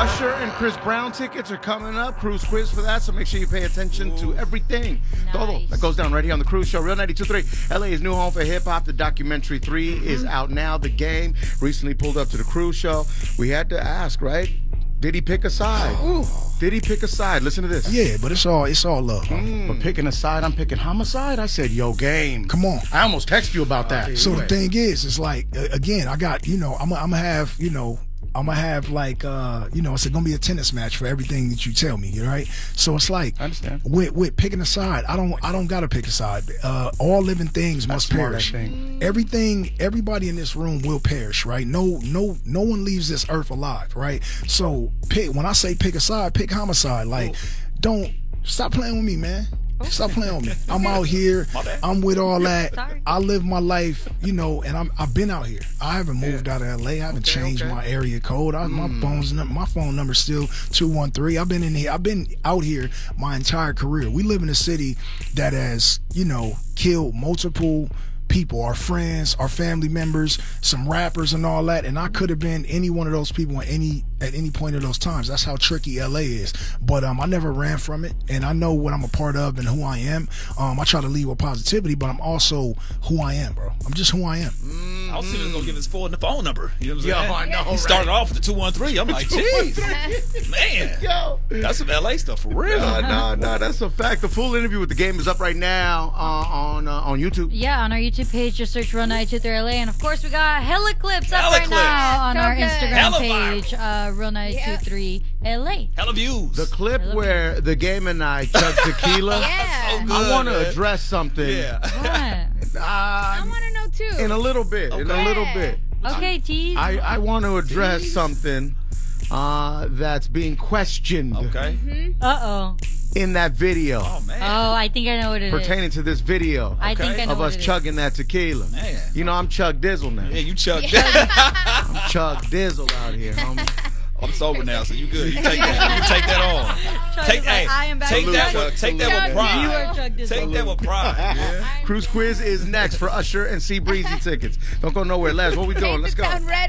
Usher and Chris Brown tickets are coming up. Cruise quiz for that, so make sure you pay attention to everything. Todo that goes down right here on the Cruise Show. Real 92.3, LA's new home for hip-hop. The documentary 3 is out now. The Game recently pulled up to the Cruise Show. We had to ask, right? Did he pick a side? Did he pick a side? Listen to this. Yeah, but it's all love. But picking a side, I'm picking Homicide. I said, yo, Game. Come on. I almost texted you about that. So the thing is, it's like, again, I got, I'm gonna have, I'm gonna have like, it's gonna be a tennis match for everything that you tell me, right? So it's like, I understand. With picking a side, I don't gotta pick a side. All living things must perish. Everybody in this room will perish, right? No one leaves this earth alive, right? So when I say pick a side, pick Homicide. Like, don't stop playing with me, man. Stop playing with me. I'm out here. I'm with all that. I live my life, and I've been out here. I haven't moved out of LA. I haven't changed my area code. My phone number's still 213. I've been in here. I've been out here my entire career. We live in a city that has, killed multiple people, our friends, our family members, some rappers and all that, and I could have been any one of those people at any point of those times. That's how tricky LA is. But I never ran from it, and I know what I'm a part of and who I am. I try to lead with positivity, but I'm also who I am, bro. I'm just who I am. I was even gonna give his phone number. You know what I'm saying? I know. He started off with the 213. I'm like, jeez, man, that's some LA stuff for real. No, that's a fact. The full interview with The Game is up right now on YouTube. Yeah, on our YouTube page, just search Real 92.3 LA, and of course we got hella clips up right now on our Instagram page, Real 92.3 LA. Hella views. The clip where The Game and I chug tequila. So good, I want to man. address something. Yeah. What? I want to know too. In a little bit. Okay, tease. I want to address something that's being questioned Okay. Uh-oh. in that video. Oh man. Oh, I think I know what it is. Pertaining to this video I think I know of what us it is. chugging that tequila. Man. I'm Chug Dizzle now. Yeah, you chugged that. I'm Chug Dizzle out here, homie. I'm sober now, so you good. You take that. You take that on. Chug Take, is like, I am back take to that. Chug. Take that with You are pride. Chug Dizzle. Take that with pride. Yeah. Cruise quiz is next for Usher and C Breezy tickets. Don't go nowhere. Les, what we doing? Let's go. Sound ready.